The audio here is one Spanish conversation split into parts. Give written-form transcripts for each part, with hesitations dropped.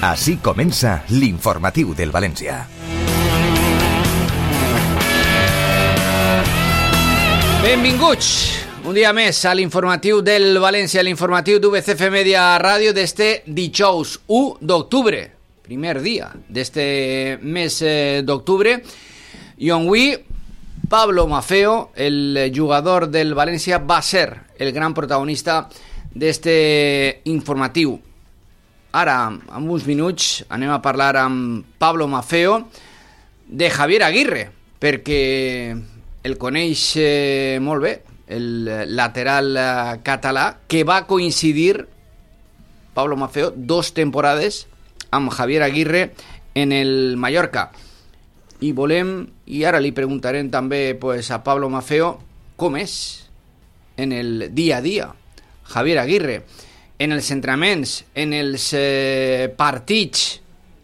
Així comença l'informatiu del València. Benvinguts un dia més a l'informatiu del València, l'informatiu d'UBCF Media Ràdio d'este dijous 1 d'octubre, primer dia d'este mes d'octubre, i on avui Pablo Maffeo, el jugador del València, va ser el gran protagonista d'este informatiu. Ara, en uns minuts, anem a parlar amb Pablo Maffeo de Javier Aguirre, perquè el coneix molt bé, el lateral català, que va coincidir, Pablo Maffeo, 2 temporades amb Javier Aguirre en el Mallorca. I ara li preguntarem també a Pablo Maffeo com és en el dia a dia Javier Aguirre, en els entrenaments, en els partits.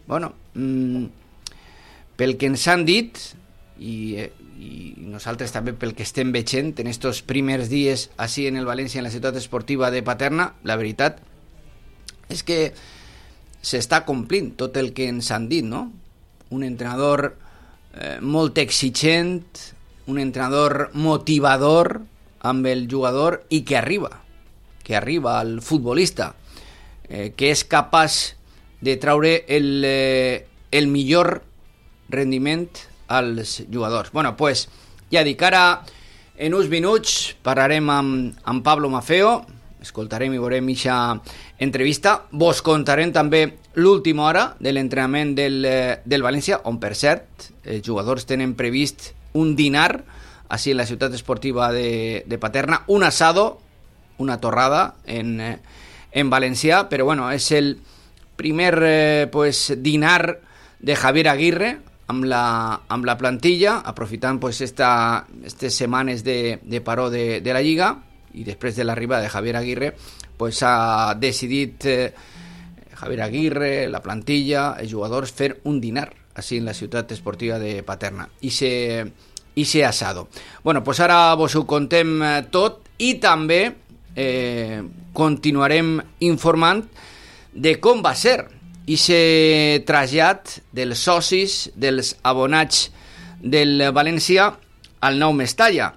Pel que ens han dit, i nosaltres també pel que estem veient en estos primers dies així en el València, en la ciutat esportiva de Paterna, la veritat és que s'està complint tot el que ens han dit, no? Un entrenador molt exigent, un entrenador motivador amb el jugador i que arriba al futbolista, que és capaç de traure el millor rendiment als jugadors. Ja dic, ara en uns minuts parlarem amb Pablo Maffeo, escoltarem i veurem aquesta entrevista, vos contarem també l'última hora de l'entrenament del València, on per cert els jugadors tenen previst un dinar així en la ciutat esportiva de Paterna, un asado, una torrada en valencià, però és el primer dinar de Javier Aguirre amb la plantilla, aprofitant aquestes setmanes de paró de la Lliga, i després de l'arribada de Javier Aguirre ha decidit Javier Aguirre, la plantilla, els jugadors, fer un dinar així en la ciutat esportiva de Paterna i ser asado. Ara vos ho contem tot i també continuarem informant de com va ser aquest trasllat dels socis, dels abonats del València al nou Mestalla.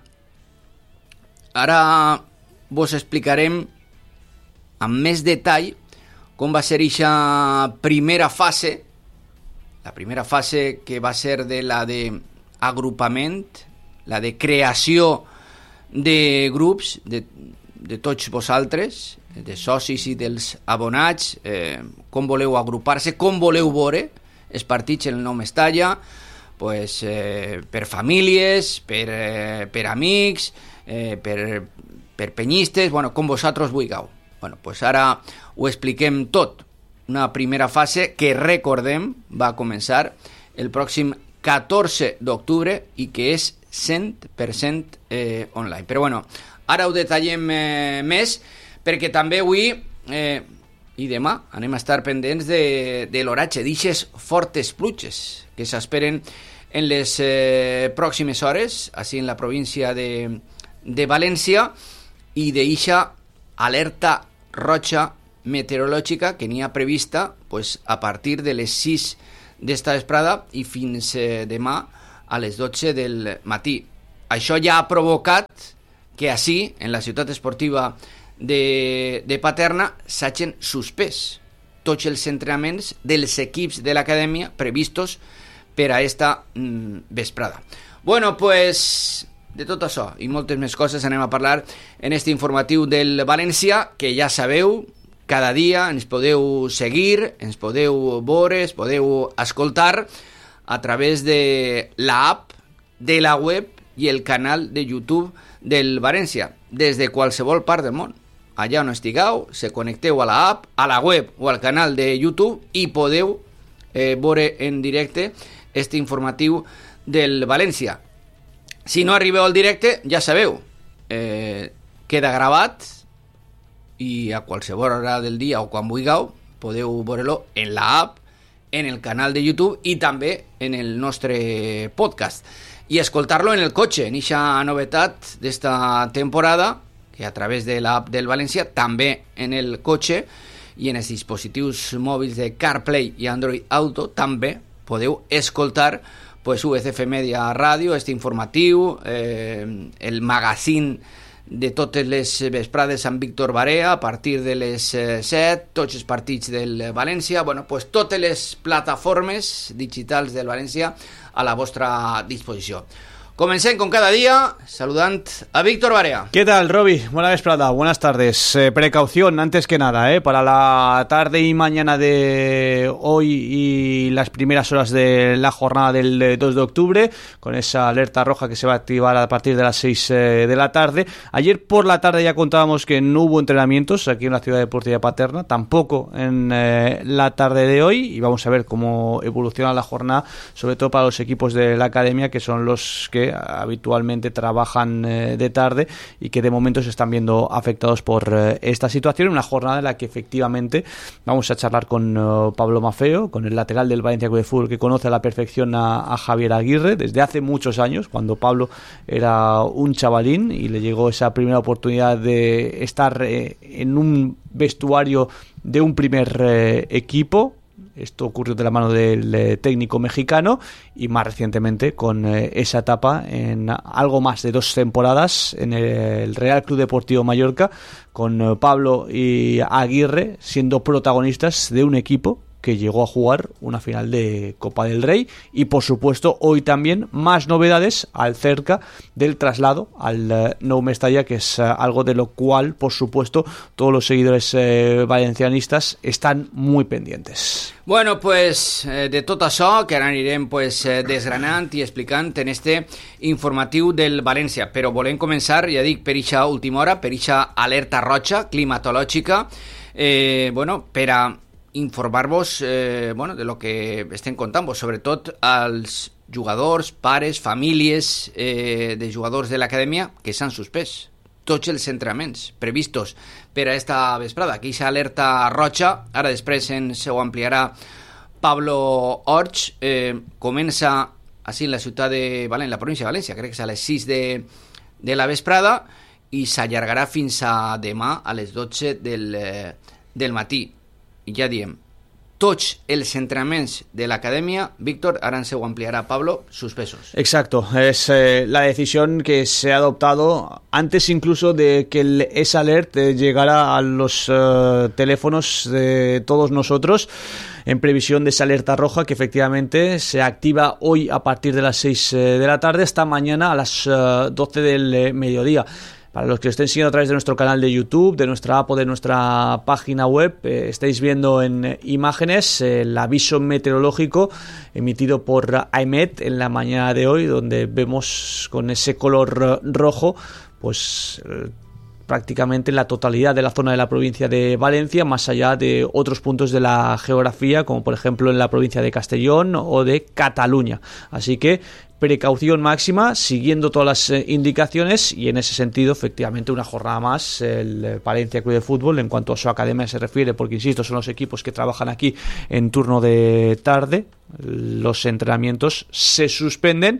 Ara vos explicarem amb més detall com va ser aquesta primera fase, la primera fase que va ser de la d'agrupament, la de creació de grups, de tots vosaltres, de socis i dels abonats, com voleu agrupar-se, com voleu veure els partits en el nou Mestalla, per famílies, per amics, per penyistes, com vosaltres vulgueu. Ara ho expliquem tot. Una primera fase que, recordem, va començar el pròxim 14 d'octubre i que és 100% online. Però ara ho detallem més, perquè també avui i demà anem a estar pendents de l'oratge d'ixes fortes pluges que s'esperen en les pròximes hores, així en la província de València, i d'eixa alerta roja meteorològica que n'hi ha prevista a partir de les 6 d'esta vesprada i fins demà a les 12 del matí. Això ja ha provocat que així, en la ciutat esportiva de Paterna, s'hagin suspès tots els entrenaments dels equips de l'acadèmia previstos per a esta vesprada. De tot això i moltes més coses anem a parlar en este informatiu del València, que ja sabeu, cada dia ens podeu seguir, ens podeu veure, ens podeu escoltar a través de l'app, de la web i el canal de YouTube del València, des de qualsevol part del món. Allà on estigueu, se connecteu a l'app, a la web o al canal de YouTube i podeu veure en directe este informatiu del València. Si no arribeu al directe, ja sabeu, queda gravat i a qualsevol hora del dia o quan vulgueu podeu veure-lo en l'app, en el canal de YouTube i també en el nostre podcast. I escoltar-lo en el cotxe, en aquesta novetat d'esta temporada, que a través de l'app del València, també en el cotxe, i en els dispositius mòbils de CarPlay i Android Auto també podeu escoltar pues, UCF Media Ràdio, este informatiu, el magazín de totes les vesprades amb Víctor Barea a partir de les 7, tots els partits del València, bueno, pues totes les plataformes digitals del València a la vostra disposició. Comencem con cada día saludant a Víctor Barea. ¿Qué tal, Roby? Buena vesprada, buenas tardes. Precaución antes que nada, para la tarde y mañana de hoy y las primeras horas de la jornada del 2 de octubre, con esa alerta roja que se va a activar a partir de las 6 de la tarde. Ayer por la tarde ya contábamos que no hubo entrenamientos aquí en la Ciudad Deportiva de Paterna, tampoco en la tarde de hoy, y vamos a ver cómo evoluciona la jornada, sobre todo para los equipos de la academia, que son los que habitualmente trabajan de tarde y que de momento se están viendo afectados por esta situación. Una jornada en la que efectivamente vamos a charlar con Pablo Maffeo, con el lateral del Valencia Club de Fútbol, que conoce a la perfección a Javier Aguirre desde hace muchos años, cuando Pablo era un chavalín y le llegó esa primera oportunidad de estar en un vestuario de un primer equipo. Esto ocurrió de la mano del técnico mexicano y más recientemente con esa etapa en algo más de 2 temporadas en el Real Club Deportivo Mallorca, con Pablo y Aguirre siendo protagonistas de un equipo que llegó a jugar una final de Copa del Rey, y por supuesto hoy también más novedades acerca del traslado al Nou Mestalla, que es algo de lo cual por supuesto todos los seguidores valencianistas están muy pendientes. Bueno, pues de tot això que ara anirem pues, desgranant i explicant en este informatiu del València, però volem començar, ja dic, per eixa última hora, per eixa alerta roja climatològica, bueno, per a informar-vos bueno, de lo que estem contant-vos, sobretot als jugadors, pares, famílies de jugadors de l'acadèmia que s'han suspès tots els entrenaments previstos per a esta vesprada. Aquí s'ha alerta roja, ara després ens ho ampliarà Pablo Orch. Comença així en la ciutat de València, en la província de València, crec que és a les 6 de la vesprada i s'allargarà fins a demà a les 12 del matí. I ja diem, tots els entrenamientos de la academia, Víctor, ahora se lo ampliará Pablo, suspensos. Exacto, es la decisión que se ha adoptado antes incluso de que esa alert llegara a los teléfonos de todos nosotros, en previsión de esa alerta roja que efectivamente se activa hoy a partir de las 6 de la tarde hasta mañana a las 12 del mediodía. Para los que estén siguiendo a través de nuestro canal de YouTube, de nuestra app o de nuestra página web, estáis viendo en imágenes el aviso meteorológico emitido por AEMET en la mañana de hoy, donde vemos con ese color rojo pues prácticamente la totalidad de la zona de la provincia de Valencia, más allá de otros puntos de la geografía, como por ejemplo en la provincia de Castellón o de Cataluña. Así que precaución máxima, siguiendo todas las indicaciones, y en ese sentido, efectivamente, una jornada más el Valencia Club de Fútbol en cuanto a su academia se refiere, porque insisto, son los equipos que trabajan aquí en turno de tarde. Los entrenamientos se suspenden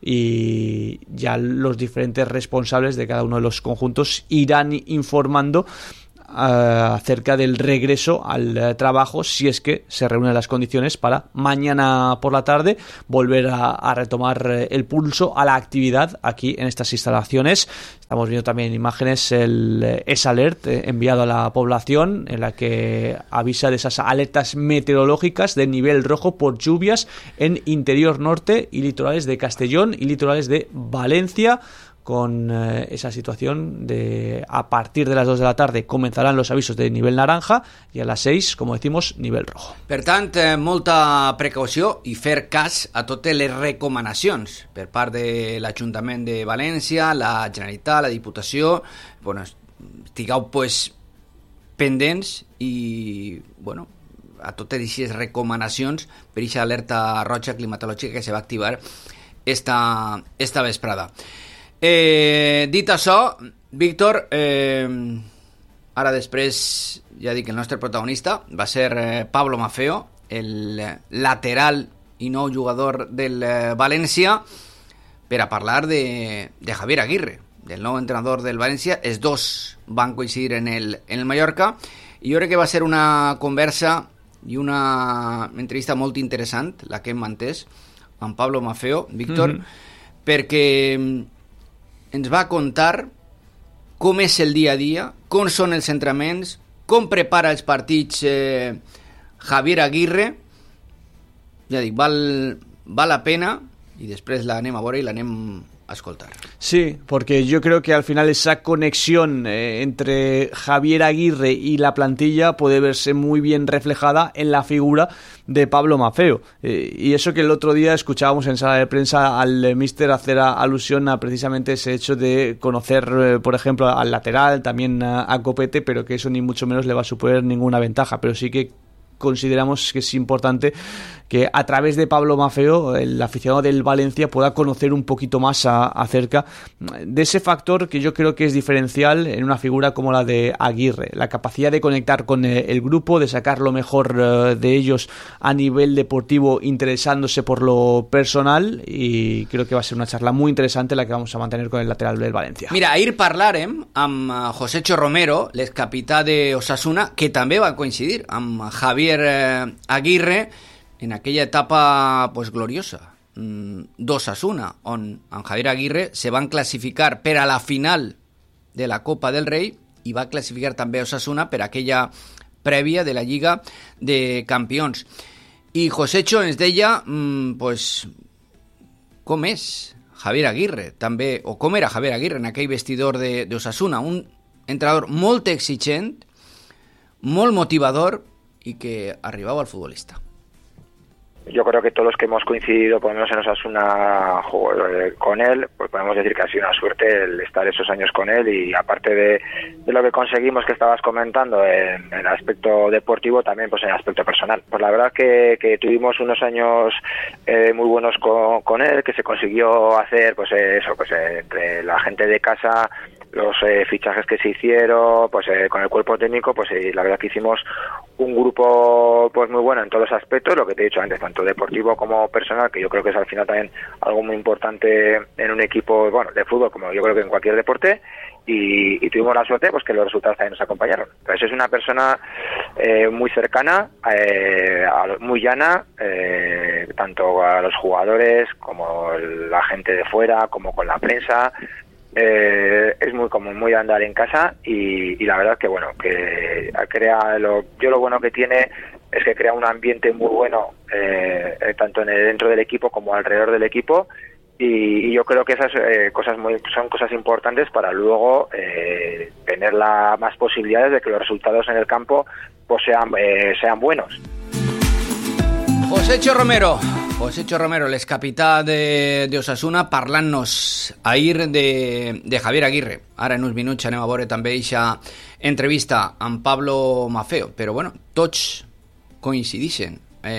y ya los diferentes responsables de cada uno de los conjuntos irán informando acerca del regreso al trabajo, si es que se reúnen las condiciones para mañana por la tarde volver a retomar el pulso a la actividad aquí en estas instalaciones. Estamos viendo también imágenes el S-Alert enviado a la población, en la que avisa de esas alertas meteorológicas de nivel rojo por lluvias en interior norte y litorales de Castellón y litorales de Valencia. Con esa situación de a partir de las 2 de la tarde comenzarán los avisos de nivel naranja y a las 6, como decimos, nivel rojo. Per tant, molta precaució i fer cas a totes les recomanacions per part de l'Ajuntament de València, la Generalitat, la Diputació. Bueno, estigueu pues, pendents i bueno, a totes aquestes recomanacions per aquesta alerta roja climatològica que se va activar esta vesprada. Dit això, Víctor, ara després ja dic que el nostre protagonista va ser Pablo Maffeo, el lateral i nou jugador del València, per a parlar de Javier Aguirre, del nou entrenador del València. Els dos van coincidir en el Mallorca i jo crec que va ser una conversa i una entrevista molt interessant, la que hem mantès amb Pablo Maffeo, Víctor, perquè ens va contar com és el dia a dia, com són els entrenaments, com prepara els partits Javier Aguirre. Ja dic, val la pena, y después la anem a veure y la anem a escoltar. Sí, porque yo creo que al final esa conexión entre Javier Aguirre y la plantilla puede verse muy bien reflejada en la figura de Pablo Maffeo. Y eso que el otro día escuchábamos en sala de prensa al míster hacer alusión a precisamente ese hecho de conocer, por ejemplo, al lateral, también a Copete, pero que eso ni mucho menos le va a suponer ninguna ventaja, pero sí que consideramos que es importante que a través de Pablo Maffeo el aficionado del Valencia pueda conocer un poquito más acerca de ese factor que yo creo que es diferencial en una figura como la de Aguirre, la capacidad de conectar con el grupo, de sacar lo mejor de ellos a nivel deportivo interesándose por lo personal, y creo que va a ser una charla muy interesante la que vamos a mantener con el lateral del Valencia. Mira, ahir parlarem amb Josécho Romero, l'excapità de Osasuna, que també va coincidir amb Javier Aguirre en aquella etapa pues gloriosa d'Osasuna, on en Javier Aguirre se van classificar per a la final de la Copa del Rei i va classificar també Osasuna per aquella prèvia de la Lliga de Campions. I Josécho ens deia pues com és Javier Aguirre també, o com era Javier Aguirre en aquell vestidor d'Osasuna, un entrenador molt exigent, molt motivador y que arribaba al futbolista. Yo creo que todos los que hemos coincidido, por lo menos en Osasuna, con él, pues podemos decir que ha sido una suerte el estar esos años con él, y aparte de lo que conseguimos que estabas comentando en el aspecto deportivo, también pues en el aspecto personal. Pues la verdad que tuvimos unos años muy buenos con él, que se consiguió hacer pues eso, pues entre la gente de casa, los fichajes que se hicieron, pues con el cuerpo técnico, pues la verdad que hicimos un grupo pues muy bueno en todos los aspectos, lo que te he dicho antes, tanto deportivo como personal, que yo creo que es al final también algo muy importante en un equipo, bueno, de fútbol, como yo creo que en cualquier deporte, y tuvimos la suerte pues que los resultados también nos acompañaron. Entonces es una persona muy cercana, muy llana, tanto a los jugadores como la gente de fuera, como con la prensa. Es muy de andar en casa, y la verdad que bueno, que yo lo bueno que tiene es que crea un ambiente muy bueno, tanto dentro del equipo como alrededor del equipo, y yo creo que esas son cosas importantes para luego tener más posibilidades de que los resultados en el campo pues sean buenos. Josécho Romero, l'excapità de Osasuna, parlant-nos ahir de Javier Aguirre. Ara en uns minuts anem a veure també aquesta entrevista amb Pablo Maffeo, però bueno, tots coincidixen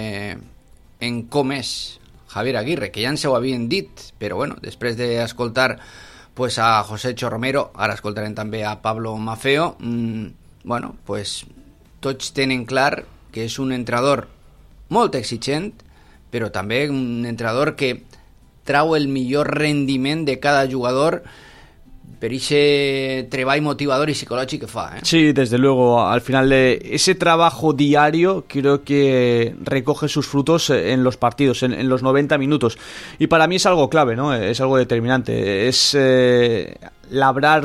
en com és Javier Aguirre, que ja ens ho havien dit, però bueno, després d'escoltar pues, a Josécho Romero, ara escoltarem també a Pablo Maffeo, bueno, pues tots tenen clar que és un entrenador molt exigent, però també un entrenador que trau el millor rendiment de cada jugador per ese treball motivador y psicológico que fa. Sí, desde luego, al final ese trabajo diario creo que recoge sus frutos en los partidos, en los 90 minutos, y para mí es algo clave, ¿no? Es algo determinante, es labrar